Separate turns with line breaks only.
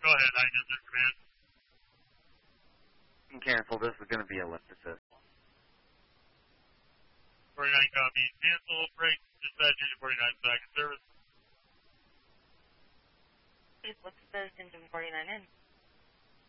Go ahead, 9 is their command.
Cancel, this is going to be a lift assist.
49 copy. Cancel, break, dispatch engine 49 back in service.
Please lift assist engine 49 in.